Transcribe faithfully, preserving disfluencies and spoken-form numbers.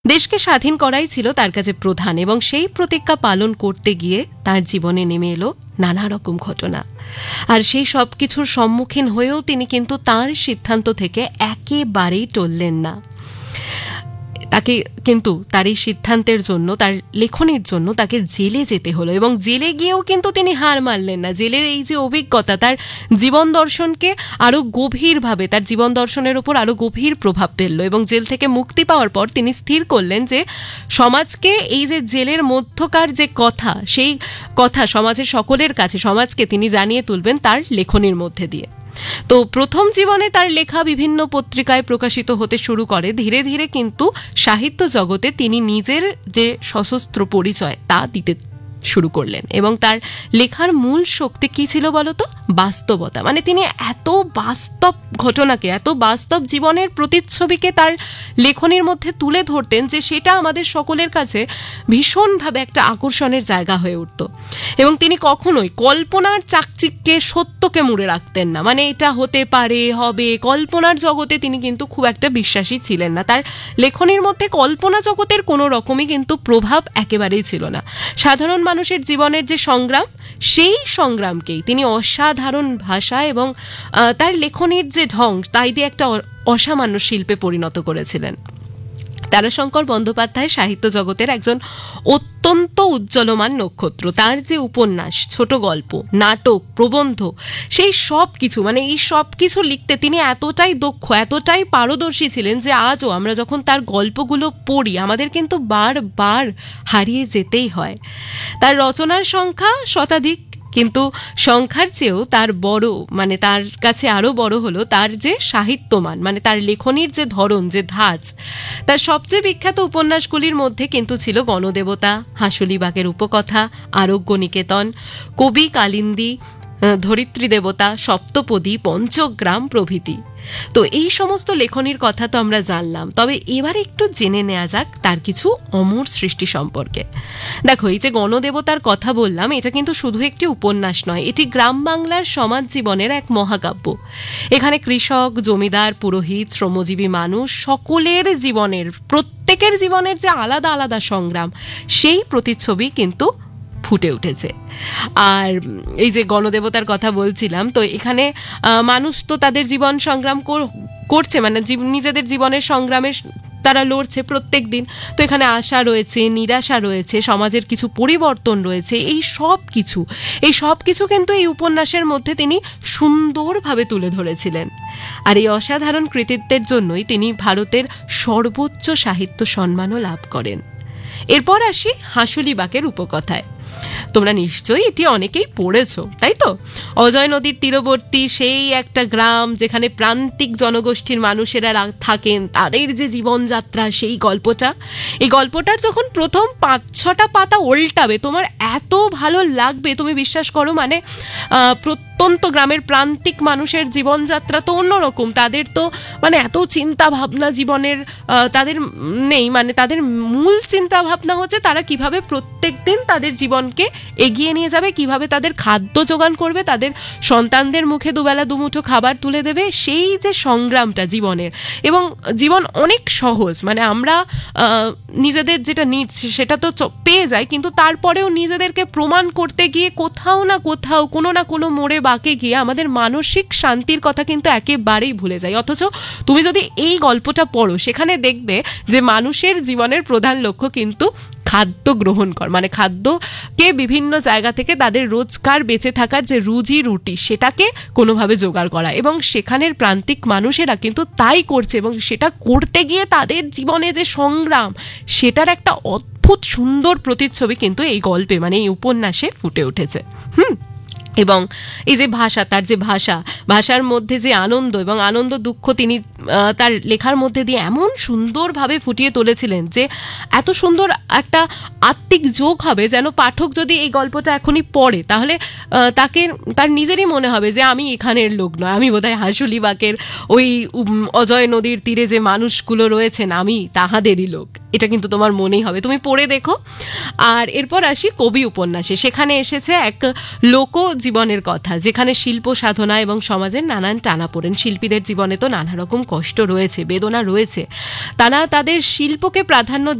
দেশকে স্বাধীন করাই ছিল তার কাছে প্রধান, এবং সেই প্রতিজ্ঞা পালন করতে গিয়ে তার জীবনে নেমে এলো নানা রকম ঘটনা। আর সেই সব কিছুর সম্মুখীন হয়েও তিনি কিন্তু তার সিদ্ধান্ত থেকে একেবারেই টললেন না। তাকে কিন্তু তার এই সিদ্ধান্তের জন্য, তার লেখনের জন্য তাকে জেলে যেতে হলো, এবং জেলে গিয়েও কিন্তু তিনি হার মানলেন না। জেলের এই যে অভিজ্ঞতা তার জীবন দর্শনকে আরো গভীরভাবে, তার জীবন দর্শনের উপর আরো গভীর প্রভাব ফেললো, এবং জেল থেকে মুক্তি পাওয়ার পর তিনি স্থির করলেন যে সমাজকে, এই যে জেলের মধ্যকার যে কথা, সেই কথা সমাজের সকলের কাছে, সমাজকে তিনি জানিয়ে তুলবেন তার লেখনের মধ্যে দিয়ে। তো প্রথম জীবনে তার লেখা বিভিন্ন পত্রিকায় প্রকাশিত হতে শুরু করে। ধীরে ধীরে কিন্তু সাহিত্য জগতে তিনি নিজের যে সশস্ত্র পরিচয় তা দিতে শুরু করলেন, এবং তার লেখার মূল শক্তি কি ছিল বলতো? বাস্তবতা। মানে তিনি এত বাস্তব ঘটনাকে, এত বাস্তব জীবনের প্রতিচ্ছবিকে তার লেখনীর মধ্যে তুলে ধরতেন যে সেটা আমাদের সকলের কাছে ভীষণভাবে একটা আকর্ষণের জায়গা হয়ে উঠত। এবং তিনি কখনোই কল্পনার চাকচিক্যে সত্যকে মুড়ে রাখতেন না। মানে এটা হতে পারে, হবে, কল্পনার জগতে তিনি কিন্তু খুব একটা বিশ্বাসী ছিলেন না। তার লেখনীর মধ্যে কল্পনা জগতের কোনো রকমই কিন্তু প্রভাব একেবারেই ছিল না। সাধারণ মানুষের জীবনের যে সংগ্রাম, সেই সংগ্রামকেই তিনি অসাধারণ ভাষা এবং তার লেখনীর যে ঢং, তাই দিয়ে একটা অসামান্য শিল্পে পরিণত করেছিলেন। তারাশঙ্কর বন্দ্যোপাধ্যায় সাহিত্য জগতের একজন অত্যন্ত উজ্জ্বলমান নক্ষত্র। তার যে উপন্যাস, ছোট গল্প, নাটক, প্রবন্ধ, সেই সব কিছু, মানে এই সব কিছু লিখতে তিনি এতটাই দক্ষ, এতটাই পারদর্শী ছিলেন যে আজও আমরা যখন তার গল্পগুলো পড়ি আমাদের কিন্তু বারবার হারিয়ে যেতেই হয়। তার রচনার সংখ্যা শতাধিক, কিন্তু সংখ্যার চেয়েও তার বড়, মানে তার কাছে আরো বড় হলো তার যে সাহিত্যমান, মানে তার লেখনীর যে ধরন, যে ধাঁচ। তার সবচেয়ে বিখ্যাত উপন্যাসগুলির মধ্যে কিন্তু ছিল গণদেবতা, হাঁসুলিবাগের উপকথা, আরোগ্য নিকেতন, কবি কালিন্দী, ধরিত্রী দেবতা, সপ্তপদী, পঞ্চগ্রাম প্রভৃতি। তো এই সমস্ত লেখনীর কথা তো আমরা জানলাম, তবে এবার একটু জেনে নেওয়া যাক তার কিছু অমর সৃষ্টি সম্পর্কে। দেখো, এই যে গণদেবতার কথা বললাম, এটা কিন্তু শুধু একটি উপন্যাস নয়, এটি গ্রাম বাংলার সমাজ জীবনের এক মহাকাব্য। এখানে কৃষক, জমিদার, পুরোহিত, শ্রমজীবী মানুষ সকলের জীবনের, প্রত্যেকের জীবনের যে আলাদা আলাদা সংগ্রাম, সেই প্রতিচ্ছবি কিন্তু ফুটে উঠেছে। আর এই যে গণদেবতার কথা বলছিলাম, তো এখানে মানুষ তো তাদের জীবন সংগ্রাম করছে, মানে নিজেদের জীবনের সংগ্রামে তারা লড়ছে প্রত্যেক দিন। তো এখানে আশা রয়েছে, নিরাশা রয়েছে, সমাজের কিছু পরিবর্তন রয়েছে, এই সব কিছু এই সব কিছু কিন্তু এই উপন্যাসের মধ্যে তিনি সুন্দরভাবে তুলে ধরেছিলেন। আর এই অসাধারণ কৃতিত্বের জন্যই তিনি ভারতের সর্বোচ্চ সাহিত্য সম্মানও লাভ করেন। এরপর আসি হাঁসুলিবাগের উপকথায়। তোমরা নিশ্চয়ই এটি অনেকেই পড়েছো, তাই তো? অজয় নদীর তীরবর্তী সেই একটা গ্রাম, যেখানে প্রান্তিক জনগোষ্ঠীর মানুষেরা থাকেন, তাদের যে জীবনযাত্রা, সেই গল্পটা, এই গল্পটার যখন প্রথম পাঁচ ছটা পাতা উল্টাবে তোমার এত ভালো লাগবে, তুমি বিশ্বাস করো। মানে প্রত্যন্ত গ্রামের প্রান্তিক মানুষের জীবনযাত্রা তো অন্যরকম, তাদের তো মানে এত চিন্তা ভাবনা জীবনের তাদের নেই। মানে তাদের মূল চিন্তা ভাবনা হচ্ছে তারা কিভাবে প্রত্যেক দিন তাদের জীবনকে এগিয়ে নিয়ে যাবে, কিভাবে তাদের খাদ্য জোগান করবে, তাদের সন্তানদের মুখে দুবেলা দুমুঠো খাবার তুলে দেবে, সেই যে সংগ্রামটা জীবনের। এবং জীবন অনেক সহজ, মানে আমরা নিজেদের যেটা নিডস সেটা তো পেয়ে যাই, কিন্তু তারপরেও নিজেদেরকে প্রমাণ করতে গিয়ে কোথাও না কোথাও, কোনো না কোনো মোড়ে বাঁকে গিয়ে আমাদের মানসিক শান্তির কথা কিন্তু একেবারেই ভুলে যাই। অথচ তুমি যদি এই গল্পটা পড়ো, সেখানে দেখবে যে মানুষের জীবনের প্রধান লক্ষ্য কিন্তু খাদ্য গ্রহণ কর, মানে খাদ্যকে বিভিন্ন জায়গা থেকে তাদের রোজকার বেঁচে থাকার যে রুজি রুটি, সেটাকে কোনোভাবে জোগাড় করা। এবং সেখানের প্রান্তিক মানুষেরা কিন্তু তাই করছে, এবং সেটা করতে গিয়ে তাদের জীবনে যে সংগ্রাম, সেটার একটা অদ্ভুত সুন্দর প্রতিচ্ছবি কিন্তু এই গল্পে, মানে এই উপন্যাসে ফুটে উঠেছে। হুম এবং এই যে ভাষা, তার যে ভাষা, ভাষার মধ্যে যে আনন্দ এবং আনন্দ দুঃখ তিনি তার লেখার মধ্যে দিয়ে এমন সুন্দরভাবে ফুটিয়ে তুলেছিলেন যে এত সুন্দর একটা আত্মিক যোগ হবে, যেন পাঠক যদি এই গল্পটা এখনই পড়ে তাহলে তাকে তার নিজেরই মনে হবে যে আমি এখানের লোক নয়, আমি বোধহয় হাঁসুলিবাগের ওই অজয় নদীর তীরে যে মানুষগুলো রয়েছেন, আমি তাহাদেরই লোক। এটা কিন্তু তোমার মনেই হবে, তুমি পড়ে দেখো। আর এরপর আসি কবি উপন্যাসে। সেখানে এসেছে এক লোক জীবনের কথা, যেখানে শিল্প সাধনা এবং সমাজের নানান টানাপোড়েন। শিল্পীদের জীবনে তো নানা রকম কষ্ট রয়েছে, বেদনা রয়েছে। তারা তাদের শিল্পকে প্রাধান্য